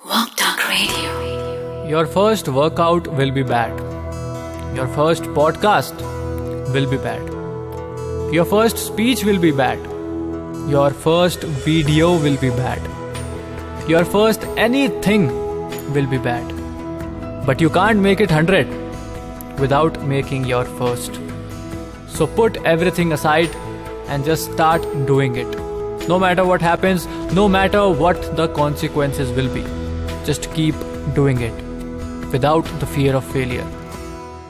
Walk Talk Radio. Your first workout will be bad. Your first podcast will be bad. Your first speech will be bad. Your first video will be bad. Your first anything will be bad. But you can't make it 100 without making your first. So put everything aside and just start doing it. No matter what happens, no matter what the consequences will be. Just keep doing it without the fear of failure.